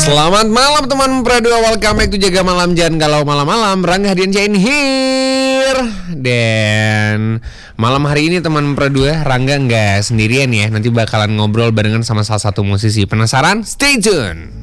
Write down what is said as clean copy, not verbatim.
Selamat malam teman Pradua, welcome back to Jaga Malam, jangan galau malam-malam. Rangga Hadiansyah here. Dan malam hari ini teman Pradua, Rangga nggak sendirian ya. Nanti bakalan ngobrol barengan sama salah satu musisi. Penasaran? Stay tune.